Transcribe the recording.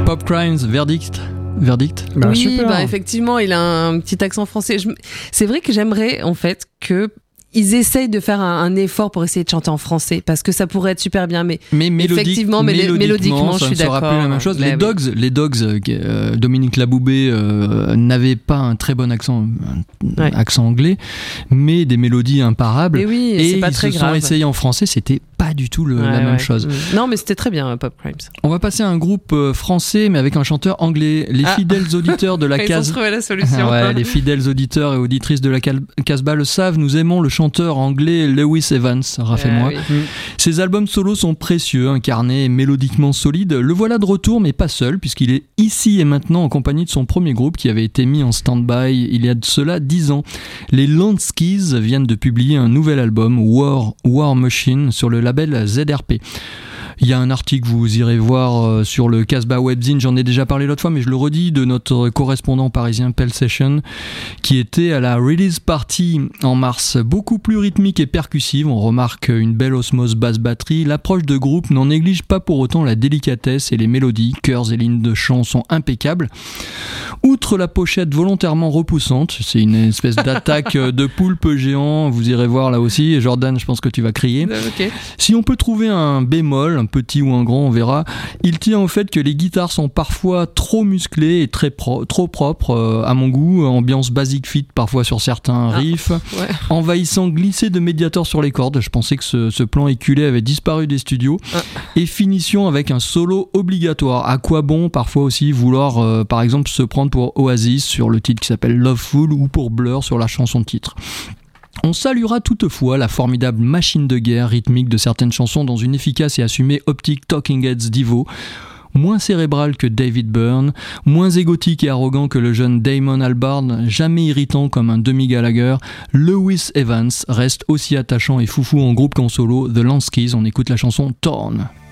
Pop Crimes, Verdict. Bah, oui, super. Effectivement, il a un petit accent français. C'est vrai que j'aimerais en fait que ils essayent de faire un effort pour essayer de chanter en français parce que ça pourrait être super bien, mais effectivement, mélodiquement, je ça suis ne sera d'accord. plus la même chose. Bah, Les Dogs, Dominique Laboubé n'avait pas un très bon accent anglais, mais des mélodies imparables. Et c'est pas ils très se grave. sont essayés en français, c'était pas du tout la même chose. Non, mais c'était très bien, Pop Crimes. On va passer à un groupe français, mais avec un chanteur anglais. Les fidèles auditeurs de la Ils ont trouvé la solution. les fidèles auditeurs et auditrices de la Casbah le savent, nous aimons le chanteur anglais Lewis Evans, Raph-et-moi. Ses albums solos sont précieux, incarnés et mélodiquement solides. Le voilà de retour, mais pas seul, puisqu'il est ici et maintenant en compagnie de son premier groupe qui avait été mis en stand-by il y a de cela 10 ans. Les Lanskeys viennent de publier un nouvel album, War Machine, sur le label ZRP. Il y a un article, vous irez voir sur le Casbah Webzine, j'en ai déjà parlé l'autre fois, mais je le redis, de notre correspondant parisien Pell Session, qui était à la release party en mars, beaucoup plus rythmique et percussive. On remarque une belle osmose basse-batterie. L'approche de groupe n'en néglige pas pour autant la délicatesse et les mélodies, chœurs et lignes de chant sont impeccables. Outre la pochette volontairement repoussante, c'est une espèce d'attaque de poulpe géant, vous irez voir là aussi, et Jordan, je pense que tu vas crier. Okay. Si on peut trouver un bémol, un petit ou un grand, on verra, il tient au fait que les guitares sont parfois trop musclées et trop propres à mon goût, ambiance basic fit parfois sur certains riffs, envahissant glisser de médiator sur les cordes, je pensais que ce plan éculé avait disparu des studios, et finition avec un solo obligatoire. À quoi bon parfois aussi vouloir par exemple se prendre pour Oasis sur le titre qui s'appelle Loveful ou pour Blur sur la chanson titre. On saluera toutefois la formidable machine de guerre rythmique de certaines chansons dans une efficace et assumée optique Talking Heads Divo, moins cérébral que David Byrne, moins égotique et arrogant que le jeune Damon Albarn, jamais irritant comme un demi-Gallagher, Lewis Evans reste aussi attachant et foufou en groupe qu'en solo. The Lanskeys, on écoute la chanson Torn.